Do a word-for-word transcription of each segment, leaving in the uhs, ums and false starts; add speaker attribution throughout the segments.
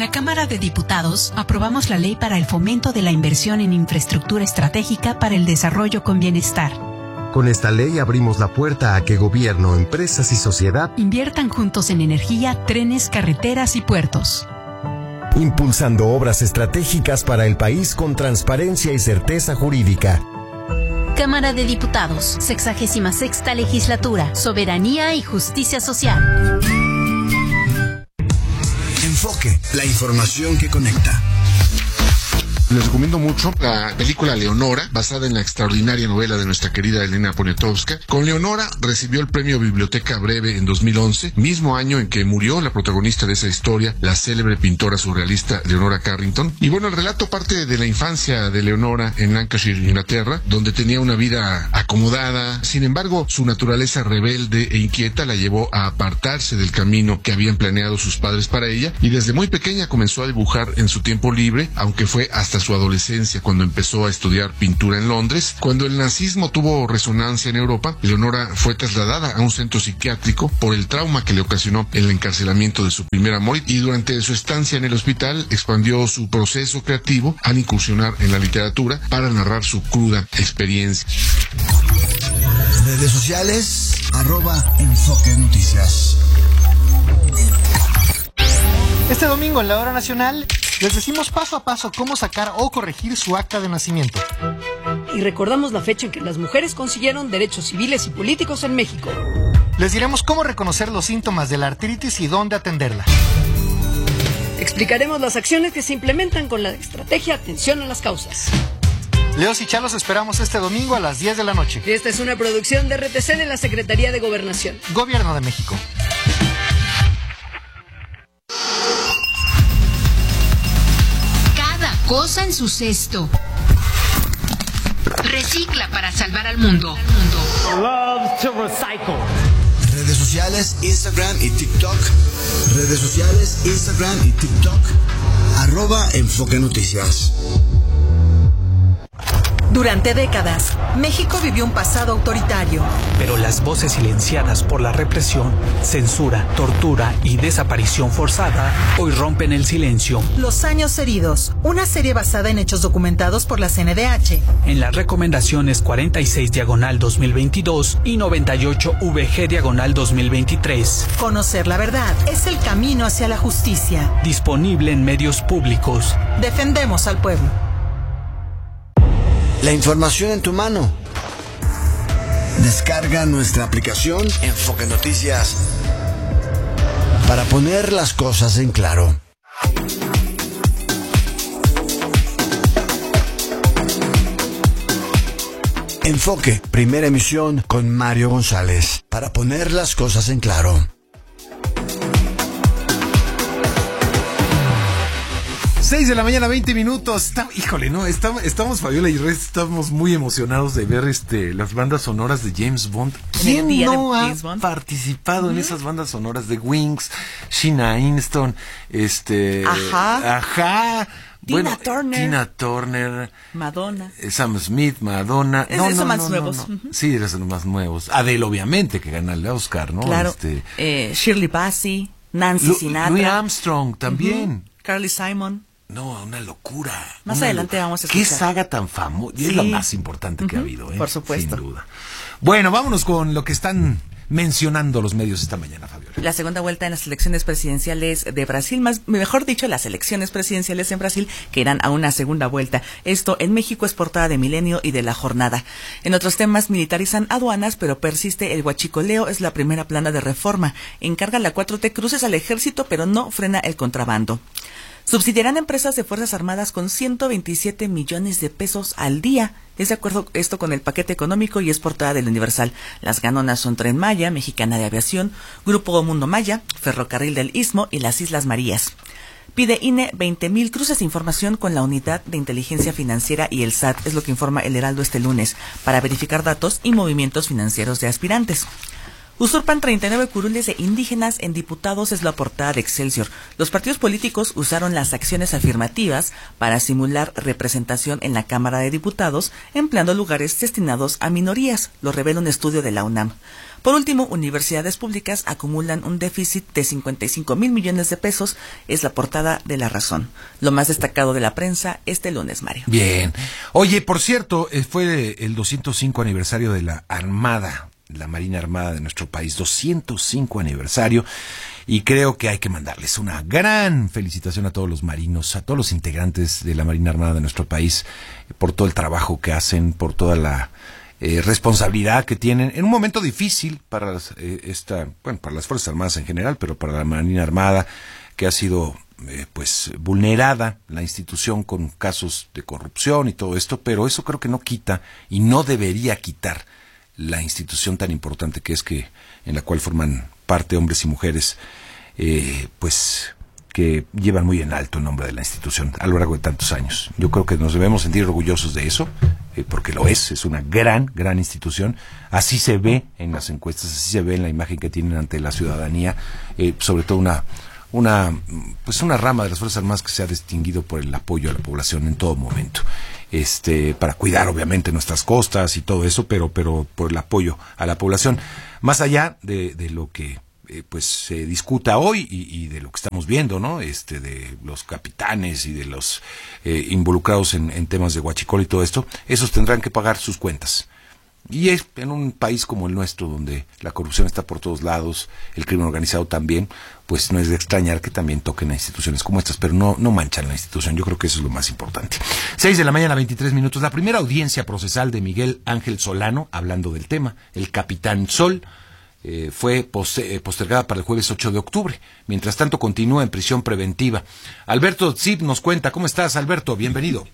Speaker 1: la Cámara de Diputados aprobamos la ley para el fomento de la inversión en infraestructura estratégica para el desarrollo con bienestar.
Speaker 2: Con esta ley abrimos la puerta a que gobierno, empresas y sociedad
Speaker 1: inviertan juntos en energía, trenes, carreteras y puertos.
Speaker 2: Impulsando obras estratégicas para el país con transparencia y certeza jurídica.
Speaker 3: Cámara de Diputados, sexagésima sexta legislatura, soberanía y justicia social.
Speaker 4: Enfoque, la información que conecta.
Speaker 5: Les recomiendo mucho la película Leonora, basada en la extraordinaria novela de nuestra querida Elena Poniatowska. Con Leonora recibió el premio Biblioteca Breve en dos mil once, mismo año en que murió la protagonista de esa historia, la célebre pintora surrealista Leonora Carrington. Y bueno, el relato parte de la infancia de Leonora en Lancashire, Inglaterra, donde tenía una vida acomodada. Sin embargo, su naturaleza rebelde e inquieta la llevó a apartarse del camino que habían planeado sus padres para ella, y desde muy pequeña comenzó a dibujar en su tiempo libre, aunque fue hasta su adolescencia cuando empezó a estudiar pintura en Londres. Cuando el nazismo tuvo resonancia en Europa, Leonora fue trasladada a un centro psiquiátrico por el trauma que le ocasionó el encarcelamiento de su primer amor, y durante su estancia en el hospital expandió su proceso creativo al incursionar en la literatura para narrar su cruda experiencia.
Speaker 4: Redes sociales, arroba Enfoque Noticias.
Speaker 6: Este domingo en la Hora Nacional les decimos paso a paso cómo sacar o corregir su acta de nacimiento.
Speaker 7: Y recordamos la fecha en que las mujeres consiguieron derechos civiles y políticos en México.
Speaker 6: Les diremos cómo reconocer los síntomas de la artritis y dónde atenderla.
Speaker 7: Explicaremos las acciones que se implementan con la estrategia Atención a las Causas.
Speaker 6: Leos y Chalos esperamos este domingo a las diez de la noche.
Speaker 7: Esta es una producción de R T C de la Secretaría de Gobernación.
Speaker 6: Gobierno de México.
Speaker 8: Cosa en su cesto. Recicla para salvar al mundo.
Speaker 9: Love to recycle.
Speaker 4: Redes sociales, Instagram y TikTok. Redes sociales, Instagram y TikTok. Arroba Enfoque Noticias.
Speaker 10: Durante décadas, México vivió un pasado autoritario.
Speaker 11: Pero las voces silenciadas por la represión, censura, tortura y desaparición forzada hoy rompen el silencio.
Speaker 10: Los años heridos, una serie basada en hechos documentados por la C N D H.
Speaker 11: En las recomendaciones cuarenta y seis diagonal dos mil veintidós y noventa y ocho V G diagonal dos mil veintitrés.
Speaker 10: Conocer la verdad es el camino hacia la justicia.
Speaker 11: Disponible en medios públicos.
Speaker 10: Defendemos al pueblo.
Speaker 4: La información en tu mano. Descarga nuestra aplicación Enfoque Noticias para poner las cosas en claro. Enfoque, primera emisión con Mario González, para poner las cosas en claro.
Speaker 12: seis de la mañana, veinte minutos. Está, híjole, no, estamos, estamos Fabiola y Reyes, estamos muy emocionados de ver este las bandas sonoras de James Bond. ¿Quién no ha participado uh-huh. en esas bandas sonoras de Wings, Sheena Aniston, este,
Speaker 10: ajá,
Speaker 12: ajá,
Speaker 10: Tina
Speaker 12: bueno,
Speaker 10: Turner,
Speaker 12: Tina Turner,
Speaker 10: Madonna,
Speaker 12: Sam Smith, Madonna,
Speaker 10: es
Speaker 12: no,
Speaker 10: de esos
Speaker 12: no,
Speaker 10: más
Speaker 12: no,
Speaker 10: nuevos,
Speaker 12: no, no.
Speaker 10: Uh-huh.
Speaker 12: Sí, eres de los más nuevos. Adele, obviamente, que gana el Oscar, ¿no?
Speaker 10: Claro.
Speaker 12: Este,
Speaker 10: eh, Shirley Bassey, Nancy
Speaker 12: Lu-
Speaker 10: Sinatra,
Speaker 12: Louis Armstrong también.
Speaker 10: Uh-huh. Carly Simon.
Speaker 12: No, una locura.
Speaker 10: Más
Speaker 12: una
Speaker 10: adelante
Speaker 12: locura.
Speaker 10: vamos a escuchar.
Speaker 12: ¿Qué saga tan famosa?
Speaker 10: Sí.
Speaker 12: Es la más importante que
Speaker 10: uh-huh.
Speaker 12: ha habido, ¿eh?
Speaker 10: Por supuesto.
Speaker 12: Sin duda. Bueno, vámonos con lo que están mencionando los medios esta mañana, Fabiola.
Speaker 10: La segunda vuelta en las elecciones presidenciales de Brasil, más mejor dicho, las elecciones presidenciales en Brasil, que irán a una segunda vuelta. Esto en México es portada de Milenio y de La Jornada. En otros temas, militarizan aduanas, pero persiste el huachicoleo, es la primera plana de Reforma. Encarga la cuatro T cruces al ejército, pero no frena el contrabando. Subsidiarán empresas de Fuerzas Armadas con ciento veintisiete millones de pesos al día. Es de acuerdo esto con el paquete económico y es portada del Universal. Las ganonas son Tren Maya, Mexicana de Aviación, Grupo Mundo Maya, Ferrocarril del Istmo y las Islas Marías. Pide I N E veinte mil cruces de información con la Unidad de Inteligencia Financiera y el S A T, es lo que informa El Heraldo este lunes, para verificar datos y movimientos financieros de aspirantes. Usurpan treinta y nueve curules de indígenas en diputados, es la portada de Excelsior. Los partidos políticos usaron las acciones afirmativas para simular representación en la Cámara de Diputados, empleando lugares destinados a minorías, lo revela un estudio de la UNAM. Por último, universidades públicas acumulan un déficit de cincuenta y cinco mil millones de pesos. Es la portada de La Razón. Lo más destacado de la prensa este lunes, Mario.
Speaker 12: Bien. Oye, por cierto, fue el doscientos cinco aniversario de la Armada, la Marina Armada de nuestro país, doscientos cinco aniversario, y creo que hay que mandarles una gran felicitación a todos los marinos, a todos los integrantes de la Marina Armada de nuestro país, por todo el trabajo que hacen, por toda la eh, responsabilidad que tienen en un momento difícil para las, eh, esta, bueno, para las Fuerzas Armadas en general, pero para la Marina Armada, que ha sido eh, pues vulnerada la institución con casos de corrupción y todo esto, pero eso creo que no quita y no debería quitar la institución tan importante que es, que en la cual forman parte hombres y mujeres, eh, pues que llevan muy en alto el nombre de la institución a lo largo de tantos años. Yo creo que nos debemos sentir orgullosos de eso, eh, porque lo es, es una gran, gran institución. Así se ve en las encuestas, así se ve en la imagen que tienen ante la ciudadanía, eh, sobre todo una una pues una rama de las Fuerzas Armadas que se ha distinguido por el apoyo a la población en todo momento, este para cuidar obviamente nuestras costas y todo eso, pero pero por el apoyo a la población, más allá de, de lo que eh, pues se discuta hoy y, y de lo que estamos viendo, ¿no? Este de los capitanes y de los eh, involucrados en, en temas de huachicol y todo esto, esos tendrán que pagar sus cuentas. Y es en un país como el nuestro, donde la corrupción está por todos lados, el crimen organizado también, pues no es de extrañar que también toquen a instituciones como estas, pero no, no manchan la institución. Yo creo que eso es lo más importante. Seis de la mañana, veintitrés minutos. La primera audiencia procesal de Miguel Ángel Solano, hablando del tema, el Capitán Sol, eh, fue postergada para el jueves ocho de octubre. Mientras tanto, continúa en prisión preventiva. Alberto Zip nos cuenta. ¿Cómo estás, Alberto? Bienvenido.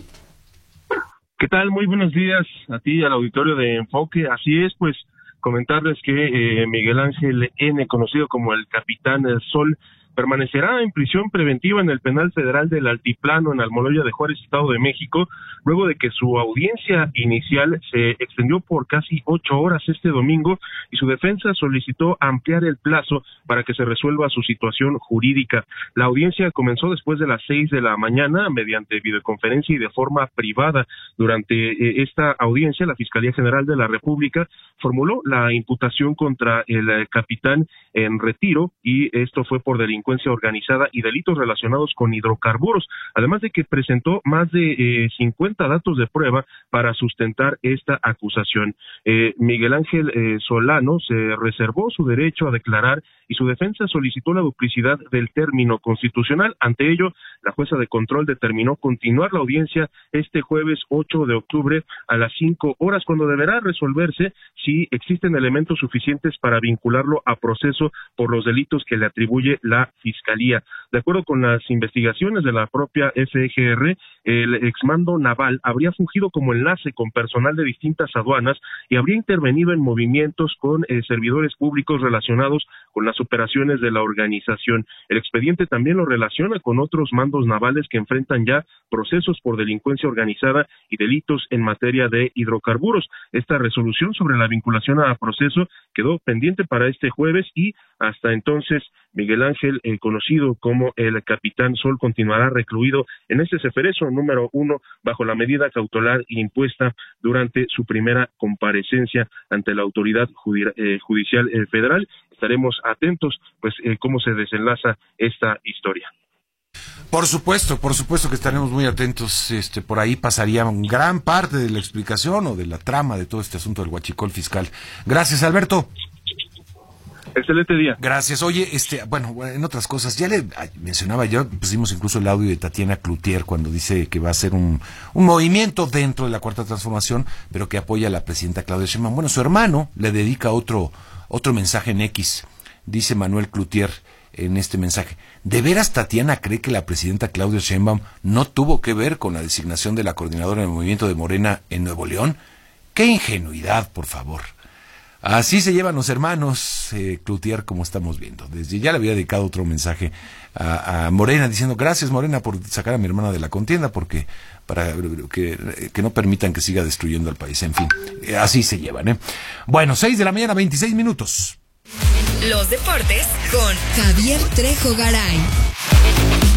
Speaker 13: ¿Qué tal? Muy buenos días a ti y al auditorio de Enfoque. Así es, pues comentarles que eh, Miguel Ángel N., conocido como el Capitán Sol, permanecerá en prisión preventiva en el Penal Federal del Altiplano en Almoloya de Juárez, Estado de México, luego de que su audiencia inicial se extendió por casi ocho horas este domingo y su defensa solicitó ampliar el plazo para que se resuelva su situación jurídica. La audiencia comenzó después de las seis de la mañana mediante videoconferencia y de forma privada. Durante eh, esta audiencia, la Fiscalía General de la República formuló la imputación contra el eh, capitán en retiro, y esto fue por delincuencia organizada y delitos relacionados con hidrocarburos, además de que presentó más de eh, cincuenta datos de prueba para sustentar esta acusación. Eh, Miguel Ángel eh, Solano se reservó su derecho a declarar y su defensa solicitó la duplicidad del término constitucional. Ante ello, la jueza de control determinó continuar la audiencia este jueves ocho de octubre a las cinco horas, cuando deberá resolverse si existen elementos suficientes para vincularlo a proceso por los delitos que le atribuye la Fiscalía. De acuerdo con las investigaciones de la propia F G R, el exmando naval habría fungido como enlace con personal de distintas aduanas y habría intervenido en movimientos con eh, servidores públicos relacionados con las operaciones de la organización. El expediente también lo relaciona con otros mandos navales que enfrentan ya procesos por delincuencia organizada y delitos en materia de hidrocarburos. Esta resolución sobre la vinculación a proceso quedó pendiente para este jueves y hasta entonces Miguel Ángel, eh, conocido como el Capitán Sol, continuará recluido en este Ceferezo número uno bajo la medida cautelar impuesta durante su primera comparecencia ante la autoridad judi- eh, judicial eh, federal. Estaremos atentos, pues, eh, cómo se desenlaza esta historia.
Speaker 12: Por supuesto, por supuesto que estaremos muy atentos. Este, por ahí pasaría gran parte de la explicación o de la trama de todo este asunto del huachicol fiscal. Gracias, Alberto.
Speaker 13: Excelente día.
Speaker 12: Gracias. Oye, este, bueno, en otras cosas, ya le mencionaba, ya pusimos incluso el audio de Tatiana Cloutier cuando dice que va a ser un, un movimiento dentro de la Cuarta Transformación, pero que apoya a la presidenta Claudia Sheinbaum. Bueno, su hermano le dedica otro, otro mensaje en X. Dice Manuel Cloutier en este mensaje: ¿de veras Tatiana cree que la presidenta Claudia Sheinbaum no tuvo que ver con la designación de la coordinadora del movimiento de Morena en Nuevo León? ¡Qué ingenuidad, por favor! Así se llevan los hermanos eh, Cloutier, como estamos viendo. Desde ya le había dedicado otro mensaje a, a Morena, diciendo: gracias, Morena, por sacar a mi hermana de la contienda, porque para que, que no permitan que siga destruyendo al país. En fin, eh, así se llevan, ¿eh? Bueno, seis de la mañana, veintiséis minutos.
Speaker 14: Los deportes con Javier Trejo Garay.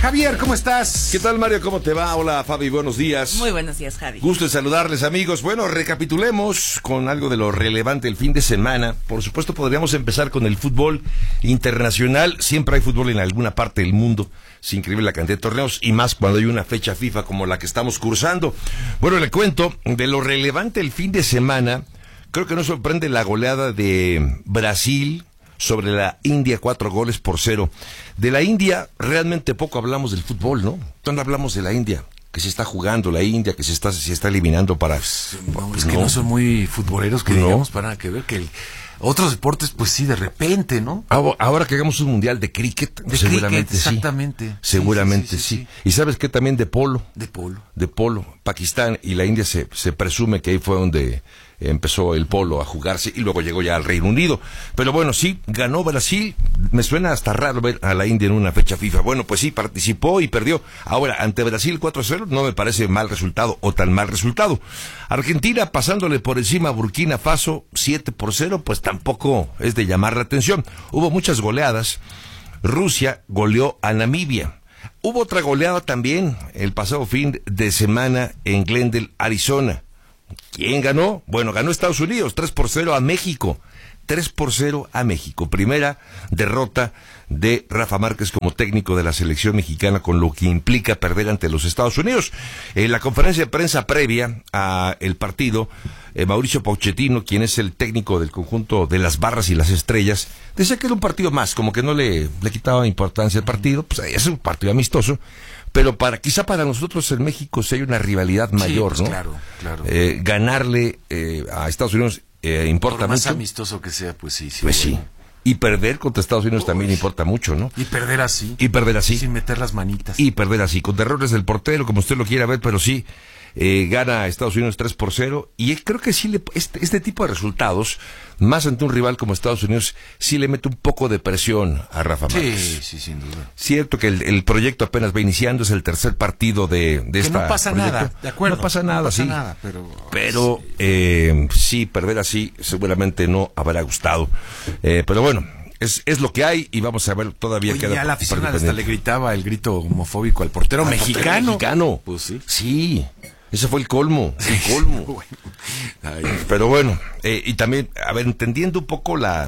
Speaker 12: Javier, ¿cómo estás?
Speaker 14: ¿Qué tal, Mario? ¿Cómo te va? Hola, Fabi, buenos días.
Speaker 10: Muy buenos días, Javi.
Speaker 14: Gusto en saludarles, amigos. Bueno, recapitulemos con algo de lo relevante el fin de semana. Por supuesto, podríamos empezar con el fútbol internacional. Siempre hay fútbol en alguna parte del mundo. Es increíble la cantidad de torneos y más cuando hay una fecha FIFA como la que estamos cursando. Bueno, le cuento de lo relevante el fin de semana. Creo que no sorprende la goleada de Brasil sobre la India, cuatro goles por cero. De la India realmente poco hablamos del fútbol, ¿no? ¿Dónde hablamos de la India? Que se está jugando la India, que se está se está eliminando para...
Speaker 12: Pues, no, es que no. no son muy futboleros, que no. digamos, para que ver que el, otros deportes, pues sí, de repente, ¿no?
Speaker 14: Ahora, ahora que hagamos un mundial de cricket,
Speaker 12: de
Speaker 14: seguramente
Speaker 12: cricket, exactamente.
Speaker 14: sí. Seguramente sí, sí, sí, sí. sí. ¿Y sabes qué? También de polo.
Speaker 12: De polo.
Speaker 14: De polo. Pakistán y la India se, se presume que ahí fue donde empezó el polo a jugarse y luego llegó ya al Reino Unido. Pero bueno, sí, ganó Brasil. Me suena hasta raro ver a la India en una fecha FIFA. Bueno, pues sí, participó y perdió. Ahora, ante Brasil cuatro a cero no me parece mal resultado o tan mal resultado. Argentina pasándole por encima a Burkina Faso siete por cero, pues tampoco es de llamar la atención. Hubo muchas goleadas. Rusia goleó a Namibia. Hubo otra goleada también el pasado fin de semana en Glendale, Arizona. ¿Quién ganó? Bueno, ganó Estados Unidos, tres por cero a México. tres por cero a México. Primera derrota de Rafa Márquez como técnico de la selección mexicana, con lo que implica perder ante los Estados Unidos. En la conferencia de prensa previa a el partido, eh, Mauricio Pochettino, quien es el técnico del conjunto de las Barras y las Estrellas, decía que era un partido más, como que no le, le quitaba importancia al partido. Pues es un partido amistoso. Pero para quizá para nosotros en México sí hay una rivalidad mayor, sí, pues, ¿no?
Speaker 12: Claro, claro.
Speaker 14: Eh, ganarle eh, a Estados Unidos eh, importa
Speaker 12: Por más
Speaker 14: mucho.
Speaker 12: amistoso que sea, pues sí. sí
Speaker 14: pues
Speaker 12: bueno.
Speaker 14: sí. Y perder contra Estados Unidos Uy. también importa mucho, ¿no?
Speaker 12: Y perder así.
Speaker 14: Y perder así.
Speaker 12: Sin meter las manitas.
Speaker 14: Y perder así. Con errores del portero, como usted lo quiera ver, pero sí. Eh, gana Estados Unidos tres por cero y creo que sí le, este, este tipo de resultados, más ante un rival como Estados Unidos, sí le mete un poco de presión a Rafa Márquez.
Speaker 12: Sí, sí, sin duda.
Speaker 14: Cierto que el, el proyecto apenas va iniciando, es el tercer partido de, de
Speaker 12: que
Speaker 14: esta
Speaker 12: no pasa
Speaker 14: proyecto.
Speaker 12: nada, de acuerdo.
Speaker 14: No pasa nada,
Speaker 12: no pasa
Speaker 14: sí.
Speaker 12: Nada, pero
Speaker 14: pero eh, sí, perder así seguramente no habrá gustado. Eh, pero bueno, Es, es lo que hay y vamos a ver todavía.
Speaker 12: Oye, queda ya la afición hasta le gritaba el grito homofóbico al portero al mexicano.
Speaker 14: Portero mexicano.
Speaker 12: Pues sí.
Speaker 14: Sí. Ese fue el colmo, el colmo.
Speaker 12: bueno. Ay,
Speaker 14: Pero bueno, eh, y también, a ver, entendiendo un poco la...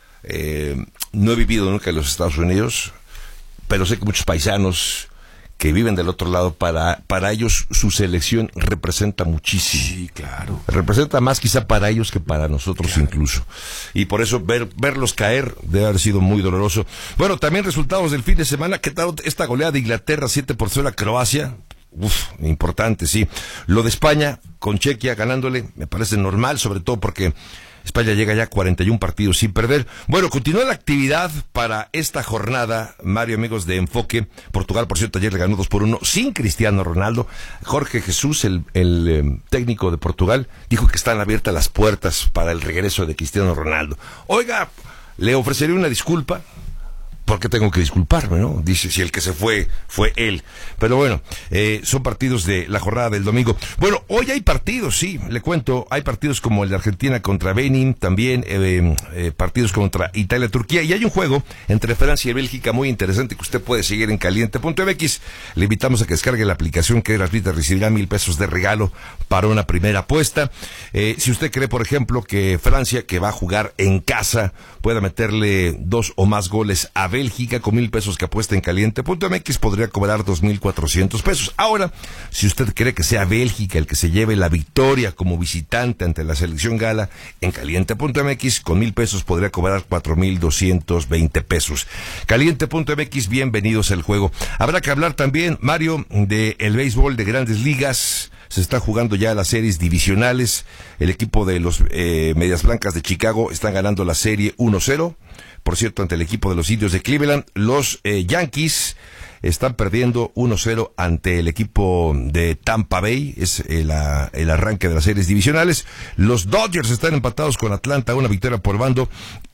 Speaker 14: Eh, no he vivido nunca en los Estados Unidos, pero sé que muchos paisanos que viven del otro lado, para para ellos su selección representa muchísimo.
Speaker 12: Sí, claro.
Speaker 14: Representa más quizá para ellos que para nosotros claro. incluso. Y por eso ver verlos caer debe haber sido muy doloroso. Bueno, también resultados del fin de semana. ¿Qué tal esta goleada de Inglaterra siete por cero a Croacia? Uf, importante, sí. Lo de España con Chequia ganándole me parece normal, sobre todo porque España llega ya a cuarenta y un partidos sin perder. Bueno, continúa la actividad para esta jornada, Mario, amigos de Enfoque. Portugal, por cierto, ayer le ganó dos por uno sin Cristiano Ronaldo. Jorge Jesús, el, el eh, técnico de Portugal, dijo que están abiertas las puertas para el regreso de Cristiano Ronaldo. Oiga, le ofreceré una disculpa. ¿Por qué tengo que disculparme, no? Dice, si el que se fue, fue él. Pero bueno, eh, son partidos de la jornada del domingo. Bueno, hoy hay partidos, sí, le cuento. Hay partidos como el de Argentina contra Benin, también eh, eh, partidos contra Italia, Turquía. Y hay un juego entre Francia y Bélgica muy interesante que usted puede seguir en caliente punto m x. Le invitamos a que descargue la aplicación que gratuita, recibirá mil pesos de regalo para una primera apuesta. Eh, si usted cree, por ejemplo, que Francia, que va a jugar en casa, pueda meterle dos o más goles a Bélgica, Bélgica, con mil pesos que apuesta en caliente punto m x, podría cobrar dos mil cuatrocientos pesos. Ahora, si usted cree que sea Bélgica el que se lleve la victoria como visitante ante la selección gala, en caliente punto m x, con mil pesos podría cobrar cuatro mil doscientos veinte pesos. caliente punto m x, bienvenidos al juego. Habrá que hablar también, Mario, de el béisbol de Grandes Ligas. Se están jugando ya las series divisionales. El equipo de los eh, Medias Blancas de Chicago están ganando la serie uno cero. Por cierto, ante el equipo de los Indios de Cleveland, los eh, Yankees están perdiendo uno cero ante el equipo de Tampa Bay. Es el, el arranque de las series divisionales. Los Dodgers están empatados con Atlanta, una victoria por bando.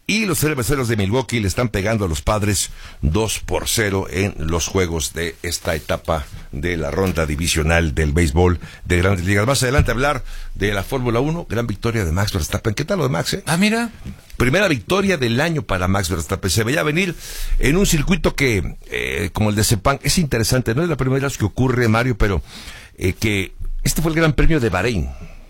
Speaker 14: Y los cerveceros de Milwaukee le están pegando a los Padres dos por cero en los juegos de esta etapa de la ronda divisional del béisbol de Grandes Ligas. Más adelante hablar de la Fórmula uno, gran victoria de Max Verstappen. ¿Qué tal lo de Max, eh?
Speaker 12: Ah, mira.
Speaker 14: Primera victoria del año para Max Verstappen. Se veía venir en un circuito que, eh, como el de Sepang, es interesante. No es la primera vez que ocurre, Mario, pero eh, que este fue el Gran Premio de Bahrein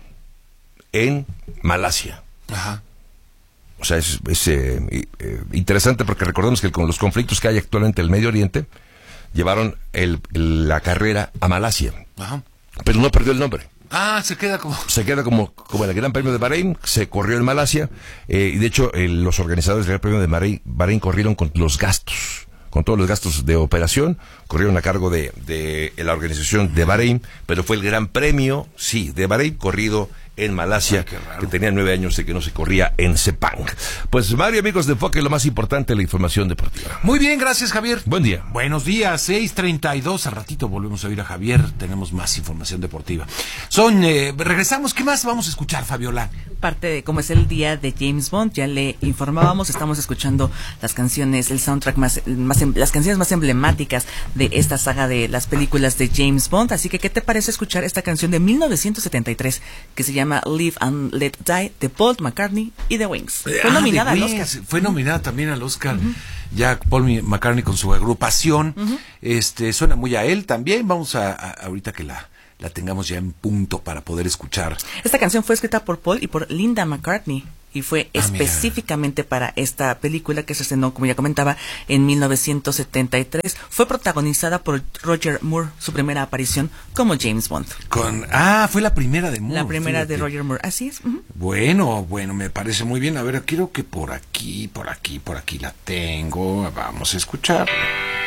Speaker 14: en Malasia.
Speaker 12: Ajá.
Speaker 14: O sea, es, es eh, eh, interesante porque recordemos que con los conflictos que hay actualmente en el Medio Oriente, llevaron el, el, la carrera a Malasia.
Speaker 12: Ajá.
Speaker 14: Pero no perdió el nombre.
Speaker 12: Ah, se queda como...
Speaker 14: Se queda como, como el Gran Premio de Bahrein, se corrió en Malasia, eh, y de hecho eh, los organizadores del Gran Premio de Bahrein, Bahrein corrieron con los gastos, con todos los gastos de operación, corrieron a cargo de, de, de la organización de Bahrein, pero fue el Gran Premio, sí, de Bahrein, corrido en Malasia, ay, que tenía nueve años y que no se corría en Sepang. Pues Mario, amigos de Enfoque, lo más importante, la información deportiva.
Speaker 12: Muy bien, gracias, Javier.
Speaker 14: Buen día.
Speaker 12: Buenos días, seis treinta y dos, al ratito volvemos a oír a Javier, tenemos más información deportiva. Son, eh, regresamos, ¿qué más vamos a escuchar, Fabiola?
Speaker 10: Parte de cómo es el día de James Bond, ya le informábamos, estamos escuchando las canciones, el soundtrack más, más las canciones más emblemáticas de esta saga de las películas de James Bond, así que ¿qué te parece escuchar esta canción de mil novecientos setenta y tres que se llama Live and Let Die de Paul McCartney y The Wings? Fue
Speaker 12: ah,
Speaker 10: nominada al
Speaker 12: Oscar. Fue nominada también al Oscar.
Speaker 10: Uh-huh.
Speaker 12: Ya Paul McCartney con su agrupación. Uh-huh. Este suena muy a él también. Vamos a, a ahorita que la la tengamos ya en punto para poder escuchar.
Speaker 10: Esta canción fue escrita por Paul y por Linda McCartney y fue
Speaker 12: ah,
Speaker 10: específicamente mira. para esta película que se estrenó, como ya comentaba, en mil novecientos setenta y tres. Fue protagonizada por Roger Moore, su primera aparición como James Bond.
Speaker 12: Con ah, fue la primera de Moore.
Speaker 10: La primera
Speaker 12: fíjate.
Speaker 10: de Roger Moore, así es. Uh-huh.
Speaker 12: Bueno, bueno, me parece muy bien. A ver, quiero que por aquí, por aquí, por aquí la tengo. Vamos a escuchar.